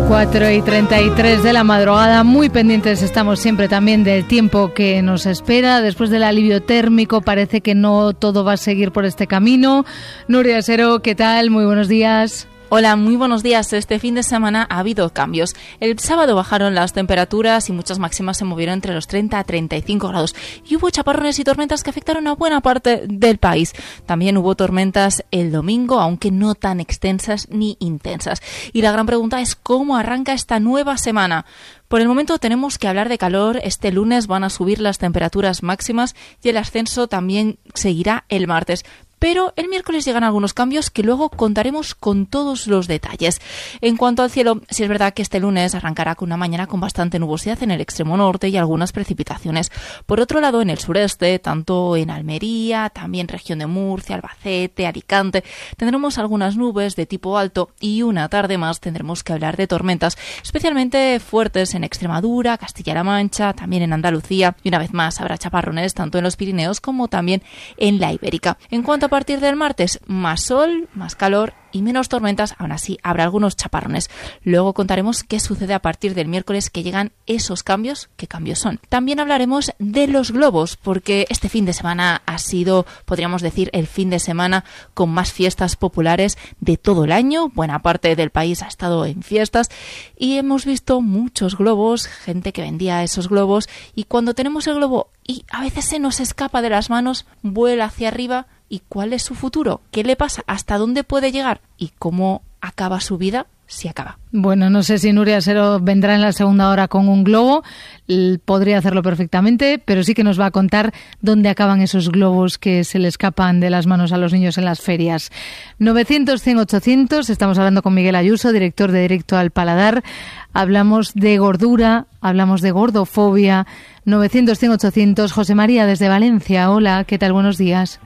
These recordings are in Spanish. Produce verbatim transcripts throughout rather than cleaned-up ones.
cuatro y treinta y tres de la madrugada, muy pendientes estamos siempre también del tiempo que nos espera. Después del alivio térmico parece que no todo va a seguir por este camino. Nuria Sero, ¿qué tal? Muy buenos días. Hola, muy buenos días. Este fin de semana ha habido cambios. El sábado bajaron las temperaturas y muchas máximas se movieron entre los treinta a treinta y cinco grados. Y hubo chaparrones y tormentas que afectaron a buena parte del país. También hubo tormentas el domingo, aunque no tan extensas ni intensas. Y la gran pregunta es ¿cómo arranca esta nueva semana? Por el momento tenemos que hablar de calor. Este lunes van a subir las temperaturas máximas y el ascenso también seguirá el martes. Pero el miércoles llegan algunos cambios que luego contaremos con todos los detalles. En cuanto al cielo, sí es verdad que este lunes arrancará con una mañana con bastante nubosidad en el extremo norte y algunas precipitaciones. Por otro lado, en el sureste, tanto en Almería, también región de Murcia, Albacete, Alicante, tendremos algunas nubes de tipo alto y una tarde más tendremos que hablar de tormentas, especialmente fuertes en Extremadura, Castilla-La Mancha, también en Andalucía. Y una vez más habrá chaparrones tanto en los Pirineos como también en la Ibérica. En cuanto a A partir del martes, más sol, más calor y menos tormentas, aún así habrá algunos chaparrones. Luego contaremos qué sucede a partir del miércoles que llegan esos cambios, qué cambios son. También hablaremos de los globos, porque este fin de semana ha sido, podríamos decir, el fin de semana con más fiestas populares de todo el año. Buena parte del país ha estado en fiestas y hemos visto muchos globos, gente que vendía esos globos, y cuando tenemos el globo y a veces se nos escapa de las manos, vuela hacia arriba. ¿Y cuál es su futuro? ¿Qué le pasa? ¿Hasta dónde puede llegar? ¿Y cómo acaba su vida? Si acaba. Bueno, no sé si Nuria Sero vendrá en la segunda hora con un globo. Podría hacerlo perfectamente, pero sí que nos va a contar dónde acaban esos globos que se le escapan de las manos a los niños en las ferias. novecientos, cien, ochocientos. Estamos hablando con Miguel Ayuso, director de Directo al Paladar. Hablamos de gordura, hablamos de gordofobia. novecientos, cien, ochocientos. José María desde Valencia. Hola, ¿qué tal? Buenos días.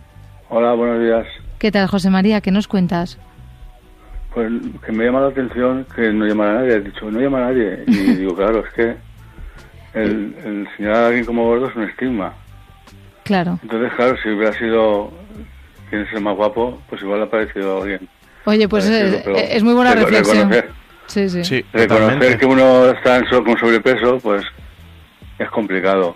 Hola, buenos días. ¿Qué tal, José María? ¿Qué nos cuentas? Pues que me llama la atención que no llama a nadie. He dicho, no llama a nadie. Y digo, claro, es que el, el señalar a alguien como gordo es un estigma. Claro. Entonces, claro, si hubiera sido quien es el más guapo, pues igual ha parecido a alguien. Oye, pues es, es muy buena reflexión. Reconocer, sí, sí. sí, reconocer que uno está en so, con sobrepeso, pues es complicado.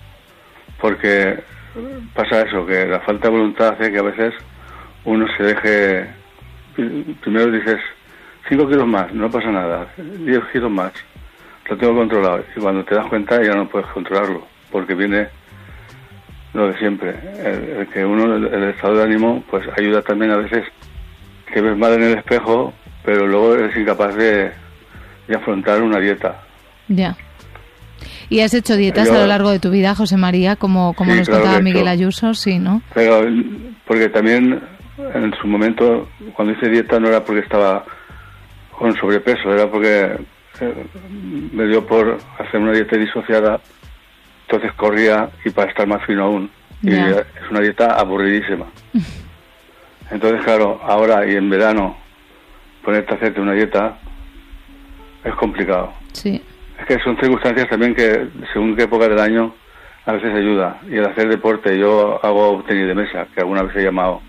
Porque pasa eso, que la falta de voluntad hace que a veces uno se deje, primero dices cinco kilos más, no pasa nada, diez kilos más, lo tengo controlado, y cuando te das cuenta ya no puedes controlarlo, porque viene lo de siempre, el, el que uno, el, el estado de ánimo, pues ayuda también a veces que ves mal en el espejo, pero luego eres incapaz de, de afrontar una dieta. Ya. ¿Y has hecho dietas Yo, a lo largo de tu vida, José María, como, como sí, nos claro contaba Miguel Ayuso? Sí, ¿no? Pero porque también en su momento, cuando hice dieta, no era porque estaba con sobrepeso, era porque eh, me dio por hacer una dieta disociada, entonces corría y para estar más fino aún. Y yeah. es una dieta aburridísima. Entonces, claro, ahora y en verano, ponerte a hacerte una dieta es complicado. Sí. Es que son circunstancias también que, según qué época del año, a veces ayuda. Y el hacer deporte, yo hago tenis de mesa, que alguna vez he llamado,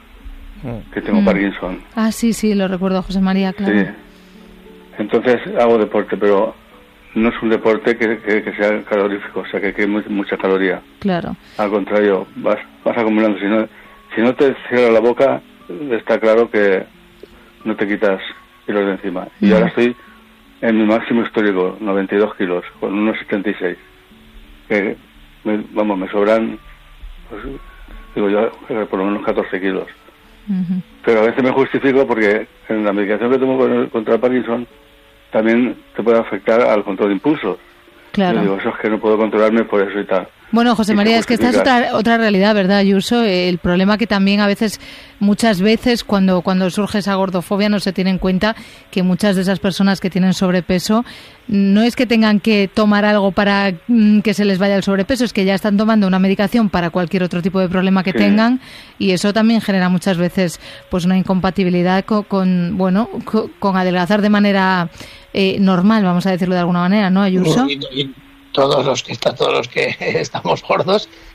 que tengo mm. Parkinson. Ah, sí, sí, lo recuerdo, José María, claro. Sí. Entonces hago deporte, pero no es un deporte que, que, que sea calorífico, o sea, que quede mucha caloría. Claro. Al contrario, vas, vas acumulando. Si no, si no te cierra la boca, está claro que no te quitas kilos de encima. Y mm. ahora estoy en mi máximo histórico, noventa y dos kilos, con unos setenta y seis. Que, me, vamos, me sobran, pues, digo yo, por lo menos catorce kilos. Uh-huh. Pero a veces me justifico porque en la medicación que tomo contra el Parkinson también te puede afectar al control de impulsos. Claro. Yo digo, eso es que no puedo controlarme por eso y tal. Bueno, José María, es que esta es otra, otra realidad, ¿verdad, Ayuso? El problema que también a veces, muchas veces, cuando, cuando surge esa gordofobia, no se tiene en cuenta que muchas de esas personas que tienen sobrepeso no es que tengan que tomar algo para mm, que se les vaya el sobrepeso, es que ya están tomando una medicación para cualquier otro tipo de problema que sí. tengan, y eso también genera muchas veces pues una incompatibilidad con, con bueno, con, con adelgazar de manera eh, normal, vamos a decirlo de alguna manera, ¿no, Ayuso? Y, y todos los que está, todos los que estamos gordos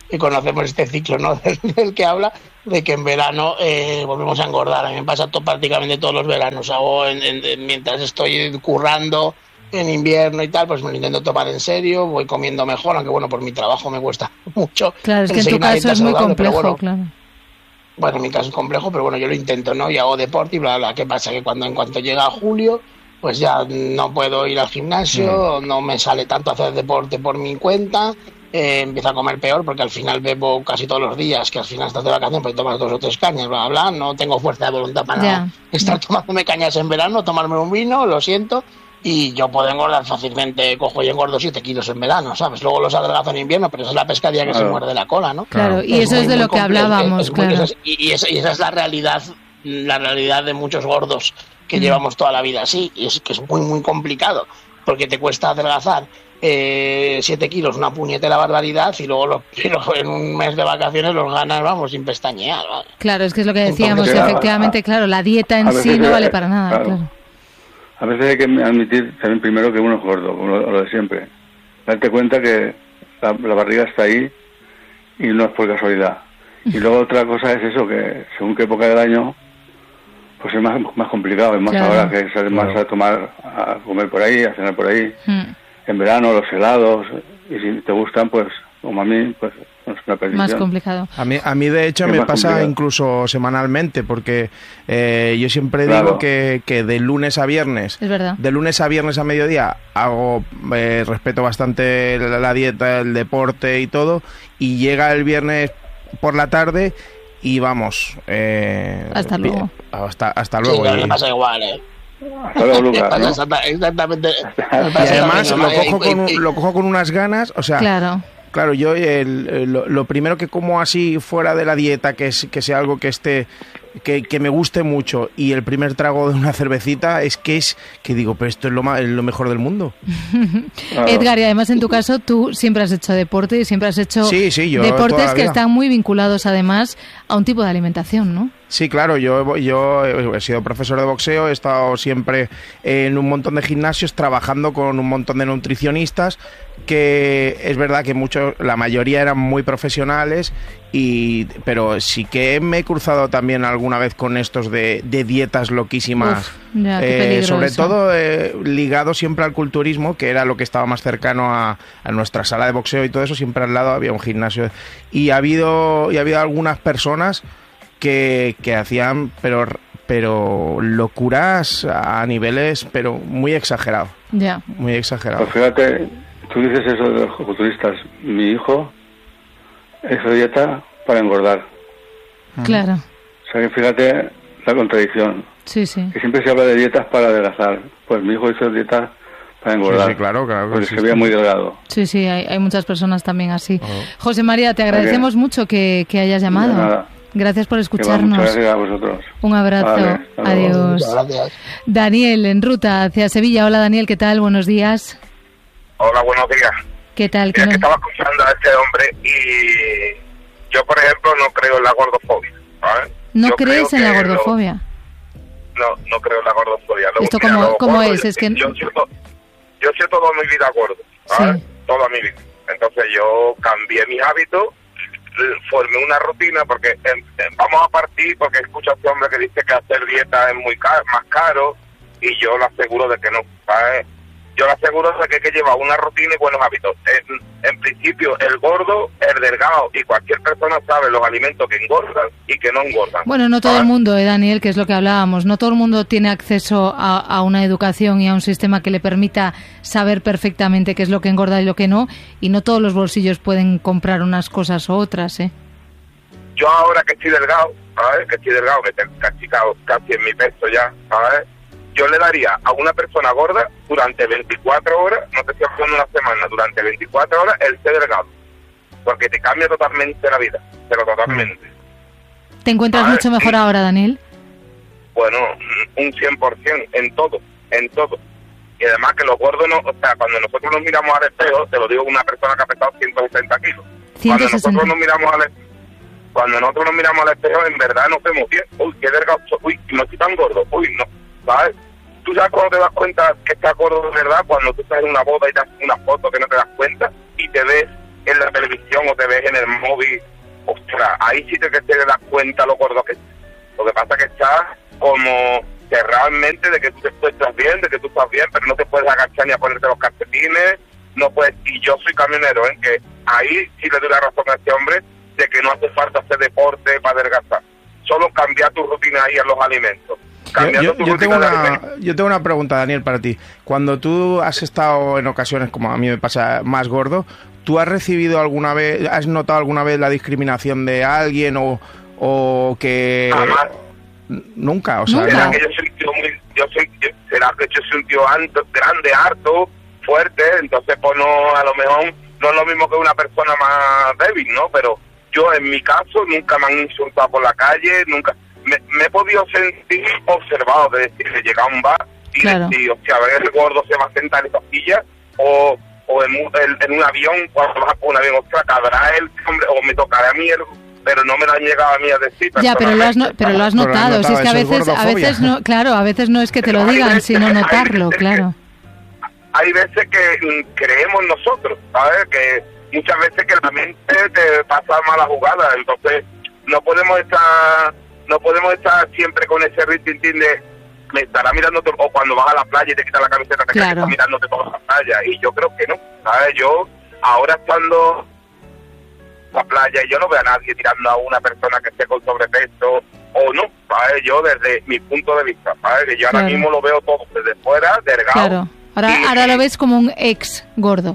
y conocemos este ciclo, ¿no? del, del que habla, de que en verano eh, volvemos a engordar. A mí me pasa todo, prácticamente todos los veranos. Hago en, en, mientras estoy currando en invierno y tal, pues me lo intento tomar en serio, voy comiendo mejor, aunque bueno, por mi trabajo me cuesta mucho. Claro, es que en tu caso es muy complejo, bueno, claro. Bueno, en mi caso es complejo, pero bueno, yo lo intento, ¿no? Y hago deporte y bla, bla. ¿Qué pasa? Que cuando en cuanto llega julio, pues ya no puedo ir al gimnasio, mm. no me sale tanto hacer deporte por mi cuenta, eh, empiezo a comer peor porque al final bebo casi todos los días, que al final estás de vacaciones, pues tomas dos o tres cañas, bla, bla, bla. No tengo fuerza de voluntad para yeah. estar tomándome cañas en verano, tomarme un vino, lo siento. Y yo puedo engordar fácilmente, cojo y engordo siete kilos en verano, ¿sabes? Luego los adelgazo en invierno, pero esa es la pescadilla que claro. se muerde la cola, ¿no? Claro, y es eso muy, es de lo que hablábamos, es, es claro. Muy, es, y, esa, y esa es la realidad, la realidad de muchos gordos que mm. llevamos toda la vida así, y es que es muy, muy complicado, porque te cuesta adelgazar eh, siete kilos, una puñetera barbaridad, y luego los, en un mes de vacaciones los ganas, vamos, sin pestañear, ¿vale? Claro, es que es lo que decíamos, Entonces, efectivamente, a, claro, la dieta en sí no vale para nada, claro. claro. A veces hay que admitir también primero que uno es gordo, como lo de siempre. Darte cuenta que la, la barriga está ahí y no es por casualidad. Y luego otra cosa es eso, que según qué época del año, pues es más, más complicado. Es más claro. ahora que sales más claro. a tomar, a comer por ahí, a cenar por ahí. Mm. En verano los helados, y si te gustan, pues como a mí, pues es una perdición. Más complicado. A mí, a mí de hecho, es me pasa complicado. Incluso semanalmente, porque eh, yo siempre claro. digo que, que de lunes a viernes, es verdad. de lunes a viernes a mediodía, hago eh, respeto bastante la, la dieta, el deporte y todo, y llega el viernes por la tarde y vamos. Eh, hasta luego. Hasta, hasta luego. Sí, me pasa igual, ¿eh? Hasta luego, Lucas, ¿no? Exactamente. Y además lo cojo, con, lo cojo con unas ganas, o sea... Claro. Claro, yo el, lo, lo primero que como así fuera de la dieta, que es que sea algo que esté que, que me guste mucho, y el primer trago de una cervecita es que es que digo, pero esto es lo, ma- lo mejor del mundo. Claro. Edgar, y además en tu caso tú siempre has hecho deporte y siempre has hecho sí, sí, yo deportes que están muy vinculados además a un tipo de alimentación, ¿no? Sí, claro, yo, yo he sido profesor de boxeo, he estado siempre en un montón de gimnasios trabajando con un montón de nutricionistas, que es verdad que muchos, la mayoría eran muy profesionales, y pero sí que me he cruzado también alguna vez con estos de, de dietas loquísimas. Uf, ya, qué eh, sobre todo eh, ligado siempre al culturismo, que era lo que estaba más cercano a, a nuestra sala de boxeo y todo eso. Siempre al lado había un gimnasio, y ha habido, y ha habido algunas personas que, que hacían pero pero locuras a niveles pero muy exagerados. Ya. Muy exagerados. Pues fíjate, tú dices eso de los culturistas. Mi hijo hizo dieta para engordar. Claro. O sea que fíjate la contradicción. Sí, sí. Que siempre se habla de dietas para adelgazar. Pues mi hijo hizo dietas para engordar. Sí, sí, claro, claro. Porque sí, se veía sí. muy delgado. Sí, sí, hay, hay muchas personas también así. Oh. José María, te agradecemos okay. mucho que, que hayas llamado. De nada. Gracias por escucharnos. Muchas gracias a vosotros. Un abrazo. Vale, adiós. Gracias. Daniel, en ruta hacia Sevilla. Hola, Daniel, ¿qué tal? Buenos días. Hola, buenos días. ¿Qué tal? Mira, no... que estaba escuchando a este hombre y yo, por ejemplo, no creo en la gordofobia. ¿Vale? ¿No yo crees en la gordofobia? Lo... No, no creo en la gordofobia. Lo... ¿Esto Mira, cómo, cómo gordo, es? Yo, es que... yo, siento, yo siento toda mi vida gordo, ¿vale? Sí. Toda mi vida. Entonces yo cambié mis hábitos, formé una rutina, porque eh, vamos a partir, porque escucho a este hombre que dice que hacer dieta es muy caro, más caro, y yo le aseguro de que no, ¿sabes? Yo le aseguro de que hay que llevar una rutina y buenos hábitos. En, en principio, el gordo, el delgado y cualquier persona sabe los alimentos que engordan y que no engordan. Bueno, no todo ¿sabes? el mundo, eh, Daniel, que es lo que hablábamos. No todo el mundo tiene acceso a, a una educación y a un sistema que le permita saber perfectamente qué es lo que engorda y lo que no. Y no todos los bolsillos pueden comprar unas cosas u otras, ¿eh? Yo ahora que estoy delgado, ¿sabes? Que estoy delgado, que tengo cachicado casi en mi peso ya, ¿sabes? Yo le daría a una persona gorda durante veinticuatro horas, no te estoy hablando una semana, durante veinticuatro horas el ser delgado. Porque te cambia totalmente la vida, pero totalmente. ¿Te encuentras ¿sabes? mucho mejor ahora, Daniel? Bueno, un cien por ciento en todo, en todo. Y además que los gordos, no, o sea, cuando nosotros nos miramos al espejo, te lo digo una persona que ha pesado ciento sesenta kilos. ciento sesenta. Cuando nosotros nos miramos al cuando nosotros nos miramos al espejo, en verdad nos vemos bien. Uy, qué delgado, uy, no estoy tan gordo, uy, no, ¿sabes? Tú sabes cuando te das cuenta que estás gordo de verdad, cuando tú estás en una boda y te haces una foto que no te das cuenta y te ves en la televisión o te ves en el móvil, ostras, ahí sí te, que te das cuenta lo gordo que estás. Lo que pasa es que estás como que realmente de que tú, tú estás bien, de que tú estás bien, pero no te puedes agachar ni a ponerte los calcetines, no puedes, y yo soy camionero, en ¿eh? que ahí sí le doy la razón a este hombre de que no hace falta hacer deporte para adelgazar, solo cambiar tu rutina ahí en los alimentos. Yo, yo, yo, tengo una, yo tengo una pregunta, Daniel, para ti. Cuando tú has estado en ocasiones, como a mí me pasa, más gordo, ¿tú has recibido alguna vez, has notado alguna vez la discriminación de alguien o, o que... Jamás. Nunca, o sea... ¿Será no... que yo soy un tío muy... Yo soy, yo, ¿Será que yo soy un tío alto, grande, harto, fuerte? Entonces, pues no, a lo mejor no es lo mismo que una persona más débil, ¿no? Pero yo, en mi caso, nunca me han insultado por la calle, nunca... Me, me he podido sentir observado, de decir, de llegar a un bar y claro. decir, hostia, a ver, el gordo se va a sentar en esa silla, o, o en, un, en, en un avión, cuando vas por un avión, ostras, cabrá él, hombre, o me tocará a mí, el, pero no me lo han llegado a mí a decir. Ya, pero lo has, no, pero lo has notado, si es que a veces, a veces no, claro, a veces no es que te lo digan, sino notarlo, claro. Hay veces que creemos nosotros, ¿sabes? Que muchas veces que la mente te pasa mala jugada, entonces no podemos estar... No podemos estar siempre con ese rintintín de me estará mirándote, o cuando vas a la playa y te quitas la camiseta te claro. quedas mirándote toda la playa, y yo creo que no, ¿sabes? Yo ahora estando en la playa y yo no veo a nadie tirando a una persona que esté con sobrepeso o no, ¿sabes? Yo desde mi punto de vista, ¿sabes? Que yo ahora claro. mismo lo veo todo desde fuera, delgado. Claro, ahora, y, ahora lo ves como un ex gordo.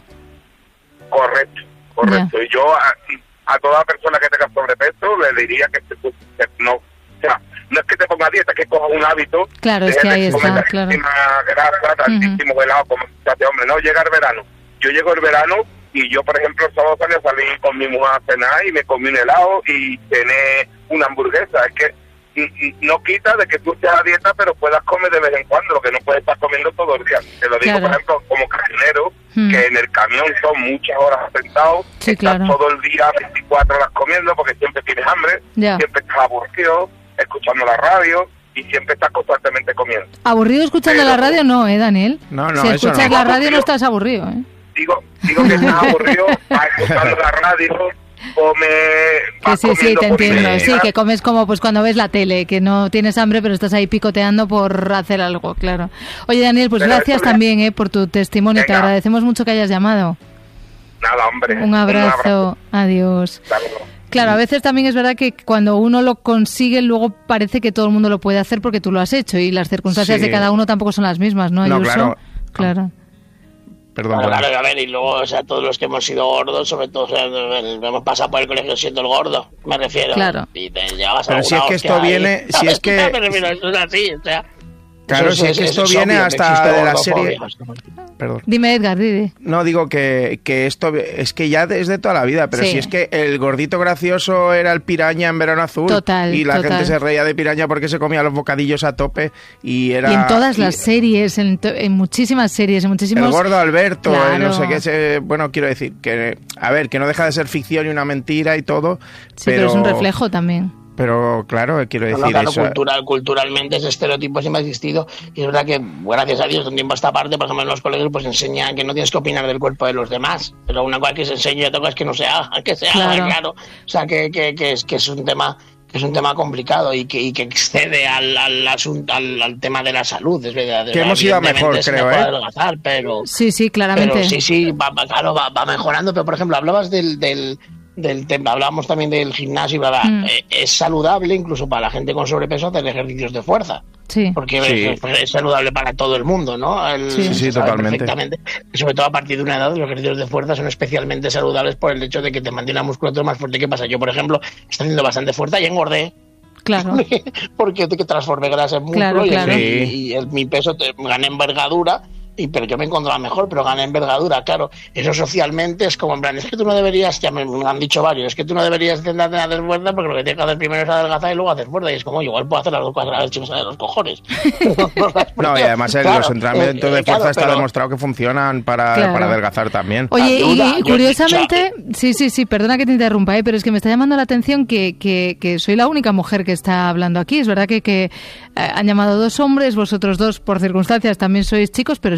Correcto, correcto. Yeah. Y yo a, a toda persona que tenga sobrepeso le diría que, que, que no... O sea, no es que te ponga dieta, es que coja un hábito. Claro, es que ahí está, claro. Grasa, tantísimo uh-huh. helado, como este hombre, no llega el verano. Yo llego el verano y yo, por ejemplo, el sábado salí, salí con mi mujer a cenar y me comí un helado y cené una hamburguesa. Es que no quita de que tú estés a dieta, pero puedas comer de vez en cuando, lo que no puedes estar comiendo todo el día. Te lo digo, claro. por ejemplo, como camionero, hmm. que en el camión son muchas horas sentados, sí, estás claro. todo el día veinticuatro horas comiendo porque siempre tienes hambre, ya. siempre estás aburrido, escuchando la radio y siempre estás constantemente comiendo. Aburrido escuchando pero, la radio no, ¿eh, Daniel? No, no, si eso escuchas no. la radio no estás aburrido, ¿eh? Digo, digo que estás aburrido, vas escuchando la radio, come... Que sí, sí, te entiendo, sí, que comes como pues cuando ves la tele, que no tienes hambre pero estás ahí picoteando por hacer algo, claro. Oye, Daniel, pues pero gracias también eh, por tu testimonio, venga. Te agradecemos mucho que hayas llamado. Nada, hombre. Un abrazo, un abrazo. Adiós. Claro. Claro, a veces también es verdad que cuando uno lo consigue, luego parece que todo el mundo lo puede hacer porque tú lo has hecho y las circunstancias sí. de cada uno tampoco son las mismas, ¿no? No, Ayuso? claro. Claro. Perdón, claro, claro, a ver, y luego, o sea, todos los que hemos sido gordos, sobre todo, o sea, hemos pasado por el colegio siendo el gordo, me refiero. Claro. Y te llevas Pero a si es que esto ahí. viene, si es que... me refiero, eso es así, o sea... Claro, eso, si es que esto viene hasta de la serie... Perdón. Dime, Edgar, dime. No, digo que, que esto es que ya es de toda la vida, pero sí. si es que el gordito gracioso era el Piraña en Verano Azul. Total, y la total. gente se reía de Piraña porque se comía los bocadillos a tope y era... Y en todas y, las series, en, to, en muchísimas series, en muchísimos... El gordo Alberto, claro. el no sé qué, se, bueno, quiero decir, que a ver, que no deja de ser ficción y una mentira y todo, sí, pero... pero es un reflejo también. Pero claro, quiero decir no, claro, eso. Cultural, culturalmente ese estereotipo siempre ha existido y es verdad que, gracias a Dios, de un tiempo a esta parte, por ejemplo, en los colegios pues enseñan que no tienes que opinar del cuerpo de los demás, pero una cosa que se enseña y otra cosa es que no se haga, que se haga, claro. claro. O sea, que, que, que, es, que es un tema... que es un tema complicado y que, y que excede al, al asunto al, al tema de la salud, es verdad. Que hemos ido a mejor, creo, ¿eh? Adelgazar, pero, sí, sí, claramente. Pero sí, sí, va, claro, va, va mejorando, pero por ejemplo, hablabas del... del del tema, hablábamos también del gimnasio, ¿verdad? Mm. Eh, es saludable incluso para la gente con sobrepeso hacer ejercicios de fuerza, sí. porque sí. Es, es saludable para todo el mundo, ¿no? El, sí, sí, totalmente. Perfectamente. Sobre todo a partir de una edad, los ejercicios de fuerza son especialmente saludables por el hecho de que te mantiene la musculatura más fuerte. ¿Qué pasa? Yo, por ejemplo, estoy haciendo bastante fuerza y engordé. Claro. Porque que transformé grasa en músculo claro, y, claro. El, y, y el, mi peso te, gané envergadura. Y, pero yo me encontraba mejor, pero gané envergadura, claro. Eso socialmente es como en plan, es que tú no deberías, ya me, me han dicho varios, es que tú no deberías intentarte hacer fuerza porque lo que tienes que hacer primero es adelgazar y luego hacer fuerza. Y es como, igual puedo hacer las dos cosas a la vez si me salen los cojones. No, y además claro, los entrenamientos eh, de fuerza claro, está pero... demostrado que funcionan para, claro. para adelgazar también. Oye, y, y curiosamente, sí, sí, sí, perdona que te interrumpa, ¿eh? Pero es que me está llamando la atención que, que, que soy la única mujer que está hablando aquí. Es verdad que, que eh, han llamado dos hombres, vosotros dos por circunstancias también sois chicos, pero es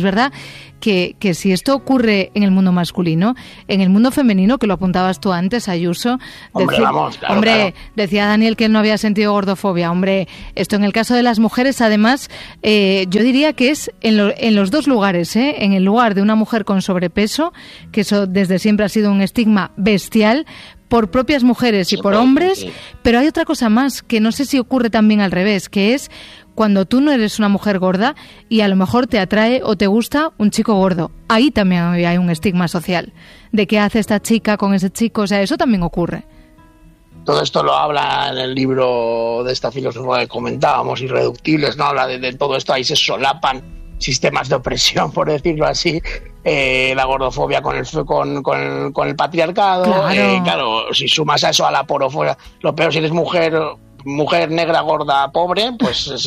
verdad que, que si esto ocurre en el mundo masculino, en el mundo femenino, que lo apuntabas tú antes, Ayuso, hombre, decir, vamos, claro, hombre claro. decía Daniel que él no había sentido gordofobia. Hombre, esto en el caso de las mujeres, además, eh, yo diría que es en, lo, en los dos lugares, ¿eh? En el lugar de una mujer con sobrepeso, que eso desde siempre ha sido un estigma bestial, por propias mujeres y por hombres, pero hay otra cosa más que no sé si ocurre también al revés, que es cuando tú no eres una mujer gorda y a lo mejor te atrae o te gusta un chico gordo. Ahí también hay un estigma social de qué hace esta chica con ese chico, o sea, eso también ocurre. Todo esto lo habla en el libro de esta filosofía que comentábamos, Irreductibles, ¿no? Habla de, de todo esto, ahí se solapan sistemas de opresión, por decirlo así, eh, la gordofobia con el con, con, el, con el patriarcado, claro. Eh, claro, si sumas a eso a la porofobia, lo peor si eres mujer, mujer negra, gorda, pobre, pues